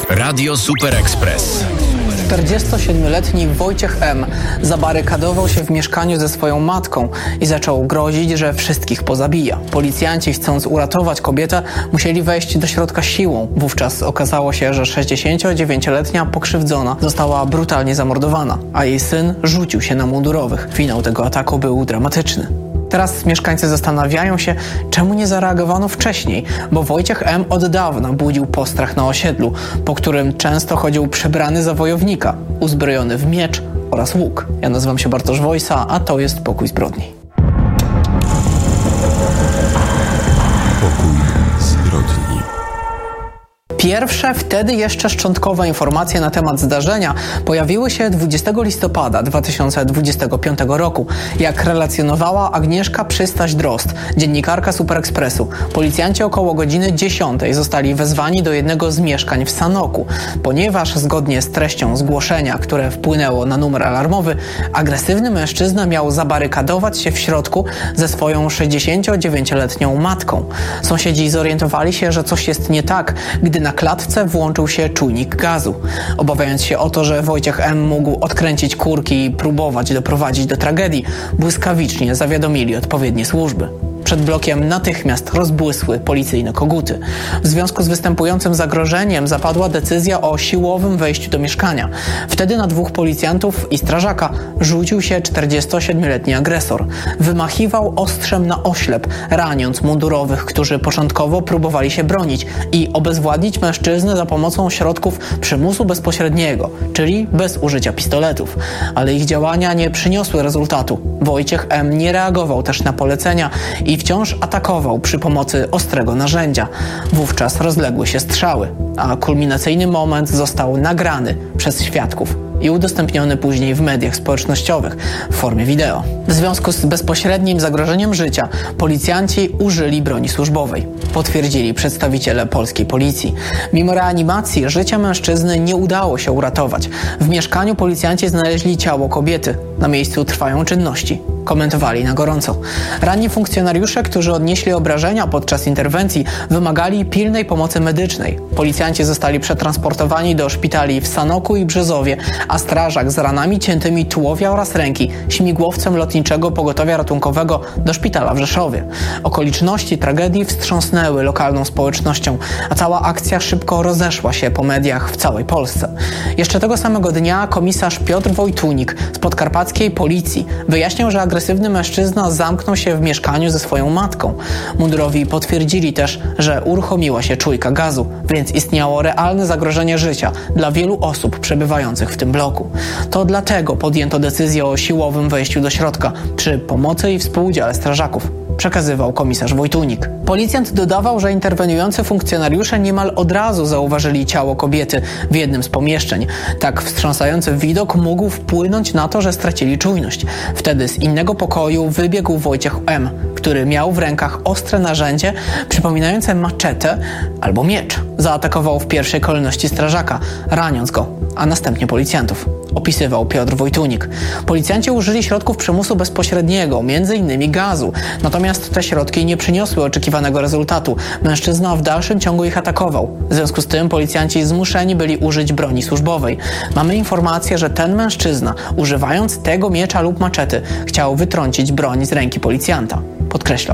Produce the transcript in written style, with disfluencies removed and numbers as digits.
Radio Super Express. 47-letni Wojciech M. zabarykadował się w mieszkaniu ze swoją matką i zaczął grozić, że wszystkich pozabija. Policjanci, chcąc uratować kobietę, musieli wejść do środka siłą. Wówczas okazało się, że 69-letnia pokrzywdzona została brutalnie zamordowana, a jej syn rzucił się na mundurowych. Finał tego ataku był dramatyczny. Teraz mieszkańcy zastanawiają się, czemu nie zareagowano wcześniej, bo Wojciech M. od dawna budził postrach na osiedlu, po którym często chodził przebrany za wojownika, uzbrojony w miecz oraz łuk. Ja nazywam się Bartosz Wojsa, a to jest Pokój Zbrodni. Pokój Zbrodni. Pierwsze, wtedy jeszcze szczątkowe informacje na temat zdarzenia pojawiły się 20 listopada 2025 roku. Jak relacjonowała Agnieszka Przystaś-Drozd, dziennikarka Super Expressu, policjanci około godziny 10 zostali wezwani do jednego z mieszkań w Sanoku, ponieważ zgodnie z treścią zgłoszenia, które wpłynęło na numer alarmowy, agresywny mężczyzna miał zabarykadować się w środku ze swoją 69-letnią matką. Sąsiedzi zorientowali się, że coś jest nie tak, gdy na klatce włączył się czujnik gazu. Obawiając się o to, że Wojciech M. mógł odkręcić kurki i próbować doprowadzić do tragedii, błyskawicznie zawiadomili odpowiednie służby. Przed blokiem natychmiast rozbłysły policyjne koguty. W związku z występującym zagrożeniem zapadła decyzja o siłowym wejściu do mieszkania. Wtedy na dwóch policjantów i strażaka rzucił się 47-letni agresor. Wymachiwał ostrzem na oślep, raniąc mundurowych, którzy początkowo próbowali się bronić i obezwładnić mężczyznę za pomocą środków przymusu bezpośredniego, czyli bez użycia pistoletów. Ale ich działania nie przyniosły rezultatu. Wojciech M. nie reagował też na polecenia i wciąż atakował przy pomocy ostrego narzędzia. Wówczas rozległy się strzały, a kulminacyjny moment został nagrany przez świadków i udostępniony później w mediach społecznościowych w formie wideo. W związku z bezpośrednim zagrożeniem życia policjanci użyli broni służbowej, potwierdzili przedstawiciele polskiej policji. Mimo reanimacji życia mężczyzny nie udało się uratować. W mieszkaniu policjanci znaleźli ciało kobiety. Na miejscu trwają czynności. Komentowali na gorąco. Ranni funkcjonariusze, którzy odnieśli obrażenia podczas interwencji, wymagali pilnej pomocy medycznej. Policjanci zostali przetransportowani do szpitali w Sanoku i Brzezowie, a strażak z ranami ciętymi tułowia oraz ręki śmigłowcem lotniczego pogotowia ratunkowego do szpitala w Rzeszowie. Okoliczności tragedii wstrząsnęły lokalną społecznością, a cała akcja szybko rozeszła się po mediach w całej Polsce. Jeszcze tego samego dnia komisarz Piotr Wojtunik z podkarpackiej policji wyjaśniał, że agresywny mężczyzna zamknął się w mieszkaniu ze swoją matką. Mundurowi potwierdzili też, że uruchomiła się czujka gazu, więc istniało realne zagrożenie życia dla wielu osób przebywających w tym bloku. To dlatego podjęto decyzję o siłowym wejściu do środka przy pomocy i współudziale strażaków, przekazywał komisarz Wojtunik. Policjant dodawał, że interweniujący funkcjonariusze niemal od razu zauważyli ciało kobiety w jednym z pomieszczeń. Tak wstrząsający widok mógł wpłynąć na to, że stracili czujność. Wtedy z innego pokoju wybiegł Wojciech M., który miał w rękach ostre narzędzie przypominające maczetę albo miecz. Zaatakował w pierwszej kolejności strażaka, raniąc go, a następnie policjantów, opisywał Piotr Wojtunik. Policjanci użyli środków przymusu bezpośredniego, m.in. gazu. Natomiast te środki nie przyniosły oczekiwanego rezultatu. Mężczyzna w dalszym ciągu ich atakował. W związku z tym policjanci zmuszeni byli użyć broni służbowej. Mamy informację, że ten mężczyzna, używając tego miecza lub maczety, chciał wytrącić broń z ręki policjanta. Podkreślał.